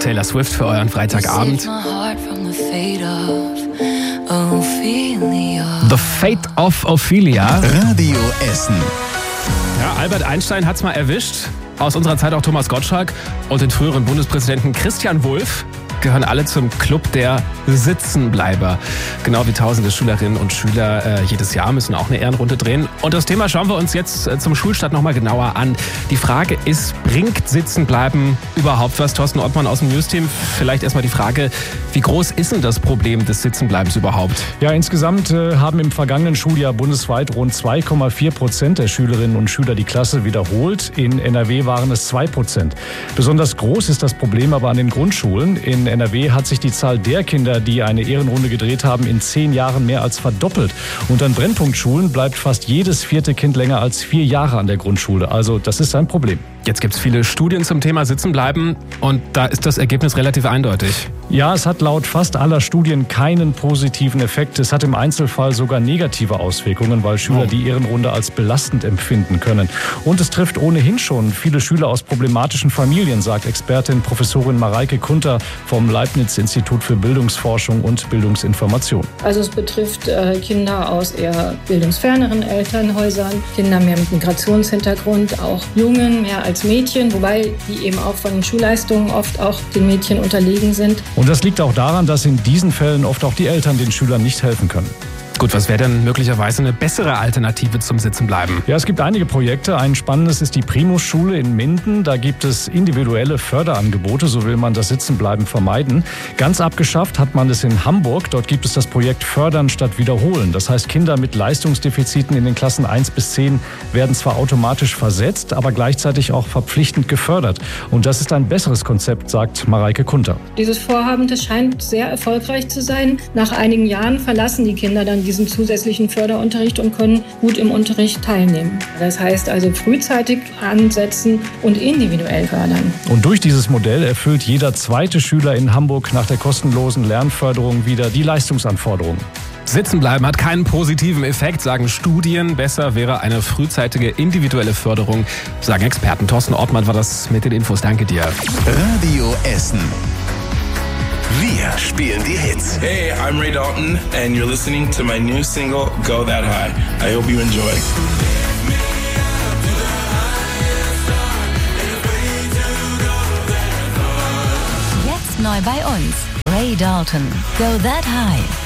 Taylor Swift für euren Freitagabend. The Fate of Ophelia. Radio Essen. Ja, Albert Einstein hat's mal erwischt. Aus unserer Zeit auch Thomas Gottschalk und den früheren Bundespräsidenten Christian Wulff gehören alle zum Club der Sitzenbleiber. Genau wie tausende Schülerinnen und Schüler jedes Jahr müssen auch eine Ehrenrunde drehen. Und das Thema schauen wir uns jetzt zum Schulstart nochmal genauer an. Die Frage ist, bringt Sitzenbleiben überhaupt was? Thorsten Ottmann aus dem News-Team, vielleicht erstmal die Frage, wie groß ist denn das Problem des Sitzenbleibens überhaupt? Ja, insgesamt haben im vergangenen Schuljahr bundesweit rund 2,4% der Schülerinnen und Schüler die Klasse wiederholt. In NRW waren es 2%. Besonders groß ist das Problem aber an den Grundschulen. In NRW hat sich die Zahl der Kinder, die eine Ehrenrunde gedreht haben, in 10 Jahren mehr als verdoppelt. Und an Brennpunktschulen bleibt fast jedes 4. Kind länger als 4 Jahre an der Grundschule. Also das ist ein Problem. Jetzt gibt es viele Studien zum Thema Sitzenbleiben und da ist das Ergebnis relativ eindeutig. Ja, es hat laut fast aller Studien keinen positiven Effekt. Es hat im Einzelfall sogar negative Auswirkungen, weil Schüler die Ehrenrunde als belastend empfinden können. Und es trifft ohnehin schon viele Schüler aus problematischen Familien, sagt Expertin Professorin Mareike Kunter vom Leibniz-Institut für Bildungsforschung und Bildungsinformation. Also es betrifft Kinder aus eher bildungsferneren Elternhäusern, Kinder mehr mit Migrationshintergrund, auch Jungen mehr als Mädchen, wobei die eben auch von den Schulleistungen oft auch den Mädchen unterlegen sind. Und das liegt auch daran, dass in diesen Fällen oft auch die Eltern den Schülern nicht helfen können. Gut, was wäre denn möglicherweise eine bessere Alternative zum Sitzenbleiben? Ja, es gibt einige Projekte. Ein spannendes ist die Primus-Schule in Minden. Da gibt es individuelle Förderangebote, so will man das Sitzenbleiben vermeiden. Ganz abgeschafft hat man es in Hamburg. Dort gibt es das Projekt Fördern statt Wiederholen. Das heißt, Kinder mit Leistungsdefiziten in den Klassen 1 bis 10 werden zwar automatisch versetzt, aber gleichzeitig auch verpflichtend gefördert. Und das ist ein besseres Konzept, sagt Mareike Kunter. Dieses Vorhaben, das scheint sehr erfolgreich zu sein. Nach einigen Jahren verlassen die Kinder dann diesen zusätzlichen Förderunterricht und können gut im Unterricht teilnehmen. Das heißt also frühzeitig ansetzen und individuell fördern. Und durch dieses Modell erfüllt jeder zweite Schüler in Hamburg nach der kostenlosen Lernförderung wieder die Leistungsanforderungen. Sitzenbleiben hat keinen positiven Effekt, sagen Studien. Besser wäre eine frühzeitige individuelle Förderung, sagen Experten. Thorsten Ortmann war das mit den Infos. Danke dir. Radio Essen. Wir spielen die Hits. Hey, I'm Ray Dalton and you're listening to my new single, Go That High. I hope you enjoy. Jetzt neu bei uns. Ray Dalton, Go That High.